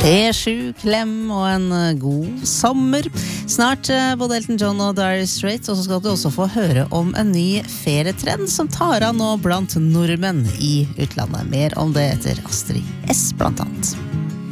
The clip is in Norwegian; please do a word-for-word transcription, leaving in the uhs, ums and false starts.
P sju, klem og en god sommer. Snart både Elton John og Dire Straits, og så skal du også få høre om en ny ferietrend som tar av nå blant nordmenn i utlandet. Mer om det etter Astrid S blant annet.